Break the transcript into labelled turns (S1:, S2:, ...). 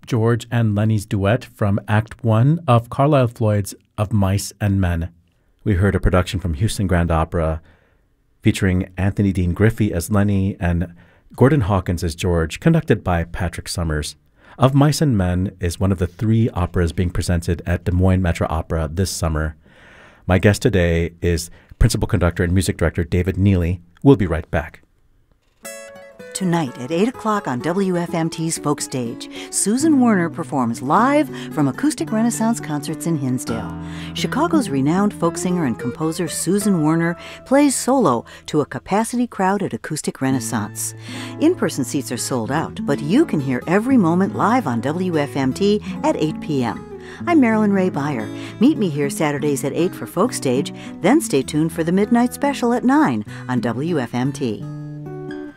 S1: George and Lenny's duet from Act 1 of Carlisle Floyd's Of Mice and Men. We heard a production from Houston Grand Opera featuring Anthony Dean Griffey as Lenny and Gordon Hawkins as George, conducted by Patrick Summers. Of Mice and Men is one of the 3 operas being presented at Des Moines Metro Opera this summer. My guest today is principal conductor and music director David Neely. We'll be right back.
S2: Tonight at 8 o'clock on WFMT's Folk Stage, Susan Werner performs live from Acoustic Renaissance Concerts in Hinsdale. Chicago's renowned folk singer and composer Susan Werner plays solo to a capacity crowd at Acoustic Renaissance. In-person seats are sold out, but you can hear every moment live on WFMT at 8 p.m. I'm Marilyn Ray Beyer. Meet me here Saturdays at 8 for Folk Stage, then stay tuned for the Midnight Special at 9 on WFMT.